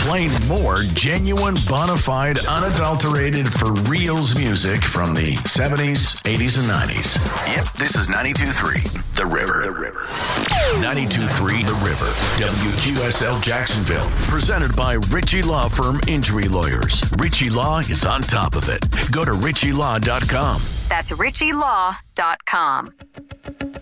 playing more genuine, bona fide, unadulterated, for reals music from the 70s, 80s, and 90s. Yep, this is 92.3 The River. 92.3 The River. WQSL Jacksonville. Presented by Ritchie Law Firm Injury Lawyers. Ritchie Law is on top of it. Go to ritchielaw.com. That's ritchielaw.com.